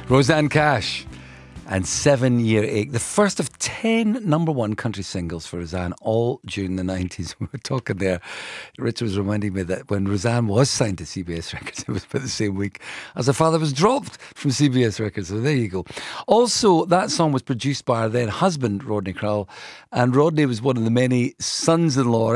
Rosanne Cash and 7 Year Ache, the first of 10 number one country singles for Rosanne, all during the 90s. We were talking there, Richard was reminding me that when Rosanne was signed to CBS Records, it was about the same week as her father was dropped from CBS Records. So there you go. Also, that song was produced by her then husband, Rodney Crowell, and Rodney was one of the many sons-in-law